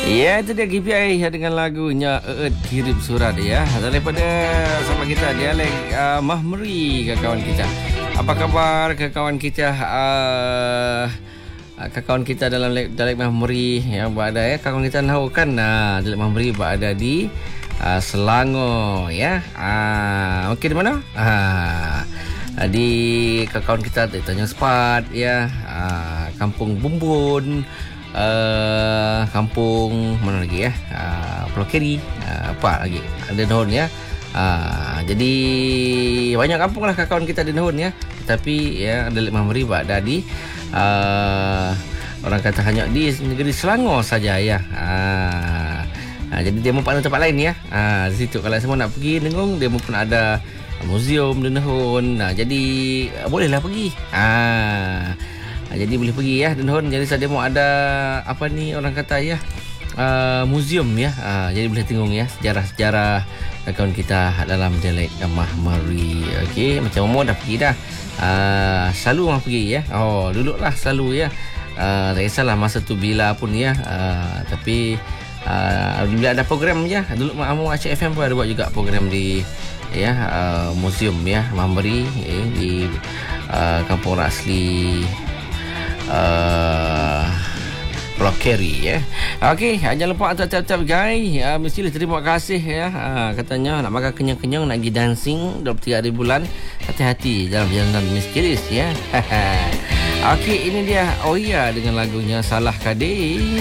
Ya, itu dia KPI dengan lagunya Kirim Surat ya. Daripada sama kita Dialek Mahmeri ke kawan kita. Apa khabar ke kawan kita kawan kita dalam Dialek Mahmeri yang berada ya. Kawan kita tahu kan Dialek Mahmeri berada di Selangor ya. Okey di mana? Di kawan kita di Tanjung Sepat ya. Kampung Bumbun. Kampung mana lagi ya, Pulau Keri, apa lagi ada Nahun ya. Jadi banyak kampung lah kawan kita di Nahun ya. Tapi ya Dialek Mahmeri berada di orang kata hanya di negeri Selangor saja ya. Jadi dia pun ada tempat lain ya. Di situ kalau semua nak pergi Nengung, dia pun ada museum di Nahun. Jadi bolehlah pergi. Jadi boleh pergi ya Denhon. Jadi saya mau ada apa ni orang kata ya, museum ya. Jadi boleh tengok ya sejarah-sejarah kawan kita dalam Dialek Mahmeri. Okey, macam Momo dah pergi dah. Selalu mah pergi ya. Duduklah selalu ya. Tak kisahlah masa tu bila pun ya. Tapi bila ada program ya. Dulu Amo Aceh FM pun ada buat juga program di ya museum ya Mahmeri di Kampung Asli Pulau Keri ya. Okey, jangan lupa tap-tap guys. Mestilah terima kasih ya. Katanya nak makan kenyang-kenyang, nak pergi dancing 23 hari bulan. Hati-hati dalam perjalanan misterius ya. Okey, ini dia Oya dengan lagunya Salah Kadir.